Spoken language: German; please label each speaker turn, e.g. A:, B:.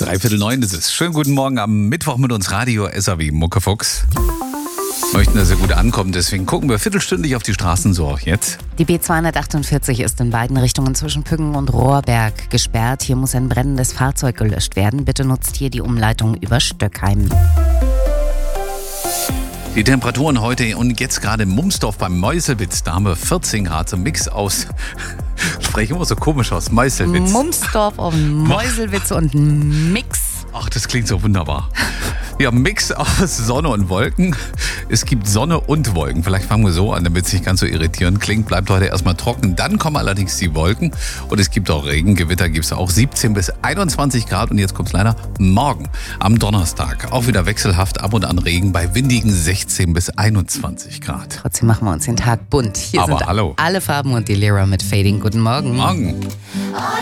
A: 8:45 ist es. Schönen guten Morgen am Mittwoch mit uns Radio SAW Muckefuchs. Möchten, dass er gut ankommt, deswegen gucken wir viertelstündlich auf die Straßen so jetzt.
B: Die B248 ist in beiden Richtungen zwischen Püggen und Rohrberg gesperrt. Hier muss ein brennendes Fahrzeug gelöscht werden. Bitte nutzt hier die Umleitung über Stöckheim.
A: Die Temperaturen heute und jetzt gerade in Mumsdorf beim Meuselwitz. Da haben wir 14 Grad, so ein Mix aus. Spreche immer so komisch aus. Meuselwitz.
B: Mumsdorf auf Meuselwitz und Mix.
A: Ach, das klingt so wunderbar. Ja, Mix aus Sonne und Wolken. Es gibt Sonne und Wolken. Vielleicht fangen wir so an, damit es nicht ganz so irritierend klingt. Bleibt heute erstmal trocken. Dann kommen allerdings die Wolken. Und es gibt auch Regen. Gewitter gibt es auch 17 bis 21 Grad. Und jetzt kommt es leider morgen am Donnerstag. Auch wieder wechselhaft, ab und an Regen bei windigen 16 bis 21 Grad.
B: Trotzdem machen wir uns den Tag bunt. Hier
A: Aber
B: sind
A: hallo.
B: alle Farben und die Lehrer mit Fading. Guten Morgen.
A: Morgen.